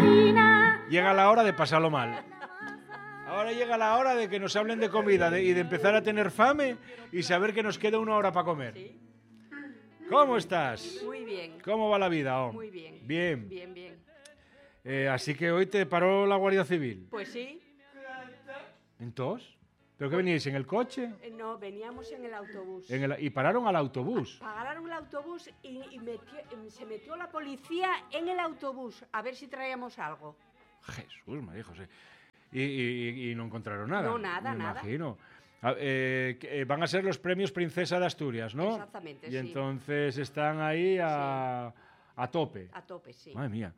harina. Llega la hora de pasarlo mal. Ahora llega la hora de que nos hablen de comida y de empezar a tener fame y saber que nos queda una hora para comer. Sí. ¿Cómo estás? Muy bien. ¿Cómo va la vida? Muy bien. Bien. Bien, bien. Así que hoy te paró la Guardia Civil. Pues sí. ¿Entonces? ¿Pero qué veníais? ¿En el coche? No, veníamos en el autobús. Y pararon al autobús. Pagaron el autobús y se metió la policía en el autobús a ver si traíamos algo. Jesús, María José. Y no encontraron nada. No, nada, me nada. Imagino. Van a ser los premios Princesa de Asturias, ¿no? Exactamente, y sí. entonces están ahí a tope. A tope, sí. Madre mía.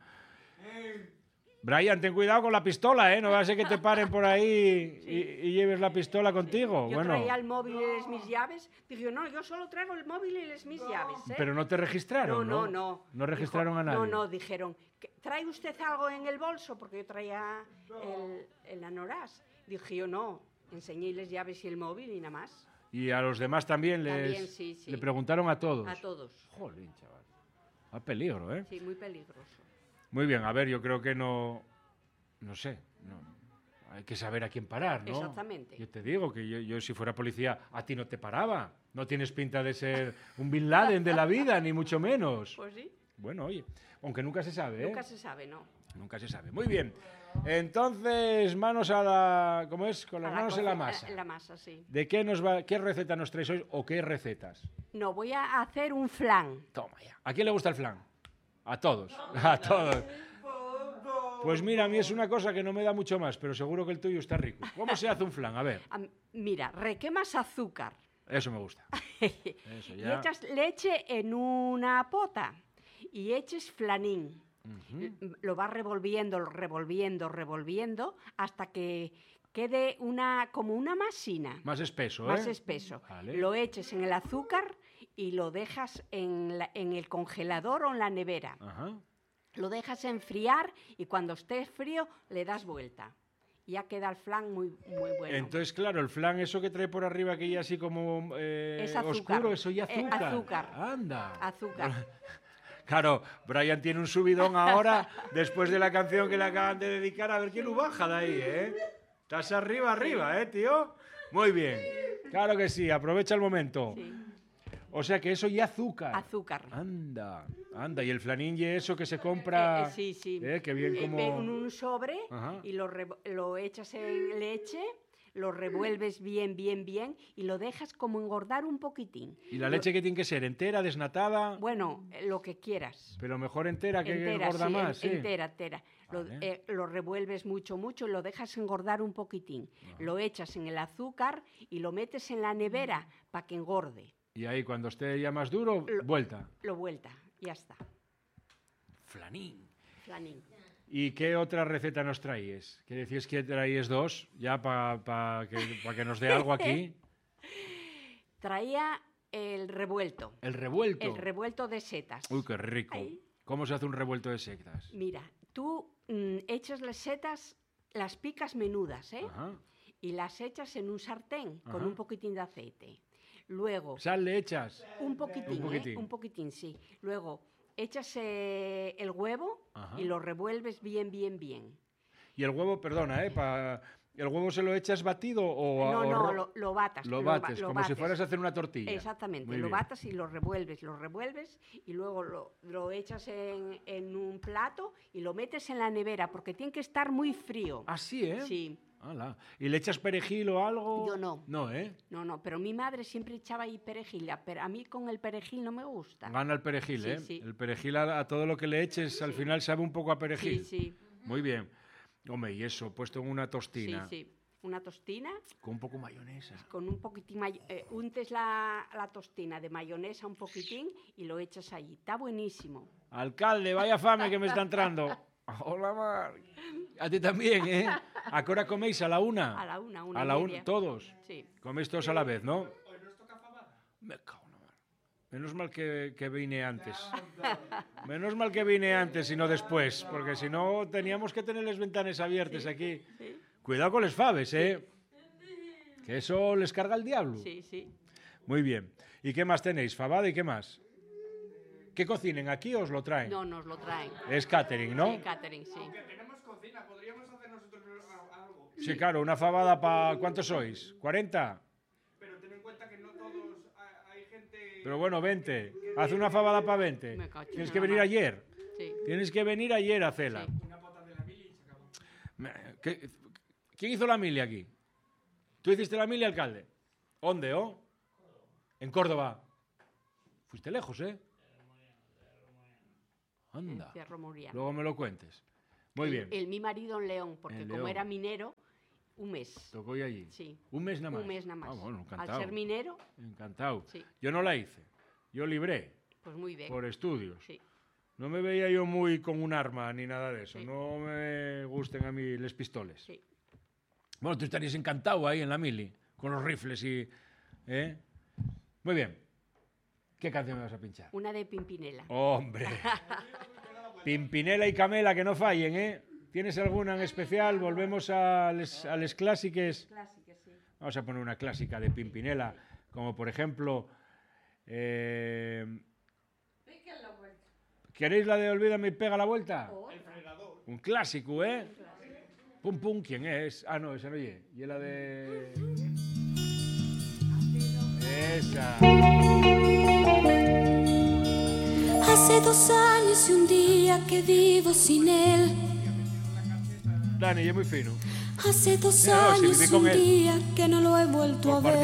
Brian, ten cuidado con la pistola, ¿eh? No va a ser que te paren por ahí y lleves la pistola contigo. Yo Bueno, traía el móvil y mis llaves. Dije, no, yo solo traigo el móvil y mis llaves, ¿eh? pero no te registraron, ¿no? No. No registraron Dijo, a nadie. No, dijeron, ¿trae usted algo en el bolso? Porque yo traía el anoraz. Dije yo, no, enseñé las llaves y el móvil y nada más. Y a los demás también Sí, sí. le preguntaron a todos. A todos. Jolín, chaval. A peligro, ¿eh? Sí, muy peligroso. Muy bien, a ver, yo creo que no sé, hay que saber a quién parar, ¿no? Exactamente. Yo te digo que yo si fuera policía, a ti no te paraba. No tienes pinta de ser un Bin Laden de la vida, ni mucho menos. Pues sí. Bueno, oye, aunque nunca se sabe, ¿eh? Nunca se sabe, ¿no? Nunca se sabe. Muy bien. Entonces, manos a la... ¿Cómo es? Con las manos en la masa. En la masa, sí. ¿De qué qué receta nos traes hoy o qué recetas? No, voy a hacer un flan. Toma ya. ¿A quién le gusta el flan? A todos. A todos. Pues mira, a mí es una cosa que no me da mucho más, pero seguro que el tuyo está rico. ¿Cómo se hace un flan? A ver. Mira, requemas azúcar. Eso me gusta. Eso ya. Y echas leche en una pota y eches flanín. Lo vas revolviendo hasta que quede como una masina. Más espeso, ¿eh? Más espeso. Vale. Lo eches en el azúcar y lo dejas en el congelador o en la nevera. Ajá. Lo dejas enfriar y cuando esté frío le das vuelta. Ya queda el flan muy bueno. Entonces, claro, el flan, eso que trae por arriba, que ya así como Es azúcar. oscuro, eso ya azúcar. Azúcar. Anda. Azúcar. Claro, Brian tiene un subidón ahora, después de la canción que le acaban de dedicar, a ver quién lo baja de ahí, ¿eh? Estás arriba, tío. Muy bien. Claro que sí, aprovecha el momento. Sí. O sea que eso y azúcar. Azúcar. Anda. Y el flanín y eso que se compra. Sí. Que bien como. En un sobre. Ajá. Y lo echas en leche, lo revuelves bien y lo dejas como engordar un poquitín. ¿Y la leche que tiene que ser? ¿Entera, desnatada? Bueno, lo que quieras. Pero mejor entera que Entera, engorda sí, más, ¿sí? Entera. Vale. Lo revuelves mucho y lo dejas engordar un poquitín. Lo echas en el azúcar y lo metes en la nevera para que engorde. Y ahí, cuando esté ya más duro, vuelta. Lo vuelta, ya está. Flanín. Flanín. ¿Y qué otra receta nos traíes? ¿Qué decís que traíes dos? Ya para que nos dé algo aquí. Traía el revuelto. ¿El revuelto? El revuelto de setas. Uy, qué rico. Ahí. ¿Cómo se hace un revuelto de setas? Mira, tú echas las setas, las picas menudas, ¿eh? Ajá. Y las echas en un sartén con Ajá. un poquitín de aceite. Luego... ¿Sal le echas? Un poquitín, Un poquitín. ¿eh? Un poquitín, sí. Luego echas el huevo. Ajá. Y lo revuelves bien. Y el huevo, perdona, ¿el huevo se lo echas batido o...? No, lo batas. Lo bates, como si fueras a hacer una tortilla. Exactamente, Muy lo bien. batas y lo revuelves y luego lo echas en un plato y lo metes en la nevera porque tiene que estar muy frío. Ah, sí, ¿eh? Sí. Ala. ¿Y le echas perejil o algo? Yo no. No, ¿eh? No, pero mi madre siempre echaba ahí perejil, pero a mí con el perejil no me gusta. Gana el perejil, Sí, ¿eh? sí. El perejil a todo lo que le eches al final sabe un poco a perejil. Sí. Muy bien. Hombre, y eso, puesto en una tostina. Sí. Una tostina Con un poco mayonesa. con un poquitín, untes la tostina de mayonesa un poquitín y lo echas allí. Está buenísimo. Alcalde, vaya fame que me está entrando. Hola, Mar. A ti también, ¿eh? ¿A qué hora coméis? ¿A la una? A la una A la y una, media. todos. Sí. Coméis todos a la vez, ¿no? Me cago en la mar. Menos mal que vine antes. Menos mal que vine antes y no después, porque si no teníamos que tener las ventanas abiertas aquí. Sí. Cuidado con los faves, ¿eh? Que eso les carga el diablo. Sí. Muy bien. ¿Y qué más tenéis? ¿Fabada y qué más? ¿Qué cocinen? ¿Aquí o os lo traen? No, nos lo traen. Es catering, ¿no? Sí, catering, sí. Tenemos cocina, podríamos hacer nosotros algo. Sí, claro, una fabada para... ¿Cuántos sois? ¿40? Pero ten en cuenta que no todos... Hay gente... Pero bueno, 20. Haz una fabada para 20. Me cacho Tienes en que la venir mar. ayer. Sí. Tienes que venir ayer a hacerla. Sí. Una pata de la mili y se acabó. ¿Quién hizo la mili aquí? ¿Tú hiciste la mili, alcalde? ¿Dónde, oh? En Córdoba. Fuiste lejos, ¿eh? Anda. Cerro Muriano. Luego me lo cuentes. Muy bien. Mi marido en León, porque En como León. era minero, un mes. Tocó ya allí. Sí. Un mes nada más. Un mes nada más. Ah, bueno, Al encantado. ser minero, Encantado. Sí. Yo no la hice. Yo libré pues muy bien. por estudios. Sí. No me veía yo muy con un arma ni nada de eso. Sí. No me gusten a mí les pistoles. Sí. Bueno, tú estarías encantado ahí en la mili, con los rifles y... ¿eh? Muy bien. ¿Qué canción me vas a pinchar? Una de Pimpinela. ¡Hombre! Pimpinela y Camela, que no fallen, ¿eh? ¿Tienes alguna en especial? Volvemos a les clásicas. Clásica, sí. Vamos a poner una clásica de Pimpinela, como por ejemplo... ¿Queréis la de Olvídame y pega la vuelta? Un clásico, ¿eh? Pum pum, ¿quién es? Ah, no, esa no oye. Y la de... Esa. Hace 2 años y un día que vivo sin él. Dani, es muy fino. Hace 2 No, si años viví y con un él. día que no lo he vuelto a Por parte ver.